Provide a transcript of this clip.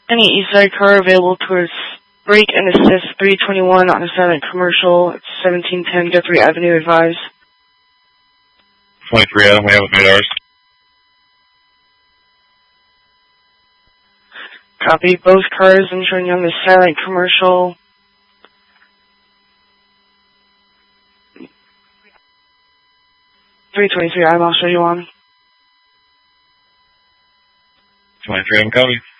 Any east side car available towards brake and assist 321 on a silent commercial at 1710 Guthrie Avenue, advise. 23 Adam, we haven't made ours. Copy. Both cars entering on the silent commercial. .323, I'm also you on. 23 Adam, copy.